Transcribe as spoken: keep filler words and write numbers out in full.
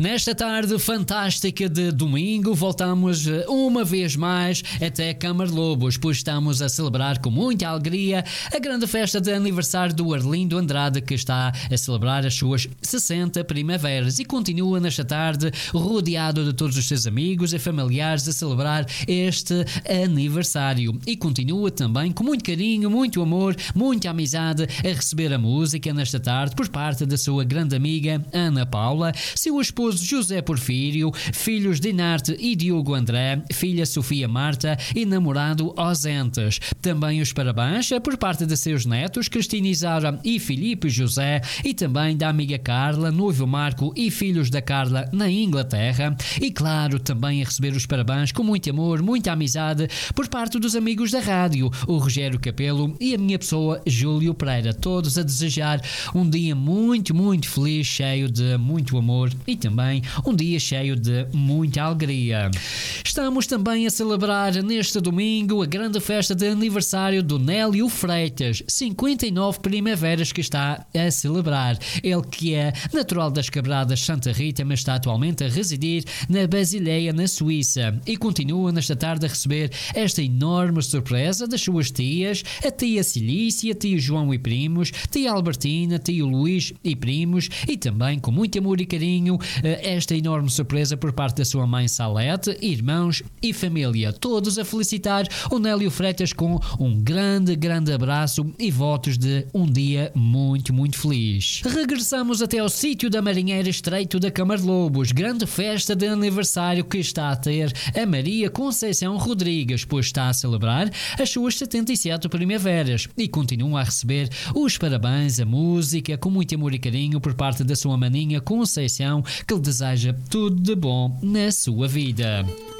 Nesta tarde fantástica de domingo, voltamos uma vez mais até Câmara de Lobos, pois estamos a celebrar com muita alegria a grande festa de aniversário do Arlindo Andrade, que está a celebrar as suas sessenta primaveras e continua nesta tarde rodeado de todos os seus amigos e familiares a celebrar este aniversário. E continua também com muito carinho, muito amor, muita amizade a receber a música nesta tarde por parte da sua grande amiga Ana Paula, seu esposo José Porfírio, filhos Dinarte e Diogo André, filha Sofia Marta e namorado Osentes. Também os parabéns por parte de seus netos Cristina Isara e Filipe José, e também da amiga Carla, noivo Marco e filhos da Carla na Inglaterra. E claro, também a receber os parabéns com muito amor, muita amizade por parte dos amigos da rádio, o Rogério Capelo e a minha pessoa Júlio Pereira, todos a desejar um dia muito, muito feliz, cheio de muito amor e também um dia cheio de muita alegria. Estamos também a celebrar neste domingo a grande festa de aniversário do Nélio Freitas, cinquenta e nove primaveras que está a celebrar. Ele que é natural das Quebradas Santa Rita, mas está atualmente a residir na Basileia, na Suíça, e continua nesta tarde a receber esta enorme surpresa das suas tias, a tia Cilícia, tio João e primos, tia Albertina, tio Luís e primos, e também com muito amor e carinho esta enorme surpresa por parte da sua mãe Salete, irmãos e família, todos a felicitar o Nélio Freitas com um grande, grande abraço e votos de um dia muito, muito feliz. Regressamos até ao sítio da Marinheira Estreito da Câmara de Lobos, grande festa de aniversário que está a ter a Maria Conceição Rodrigues, pois está a celebrar as suas setenta e sete primaveras e continua a receber os parabéns, a música, com muito amor e carinho por parte da sua maninha Conceição, que lhe deseja tudo de bom na sua vida.